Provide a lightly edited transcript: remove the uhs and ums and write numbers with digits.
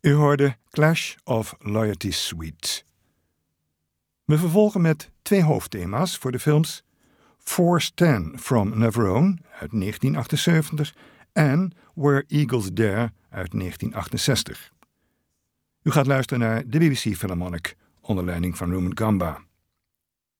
U hoorde Clash of Loyalty Suite. We vervolgen met 2 hoofdthema's voor de films Force 10 from Navarone uit 1978 en Where Eagles Dare uit 1968. U gaat luisteren naar de BBC Philharmonic onder leiding van Rumon Gamba.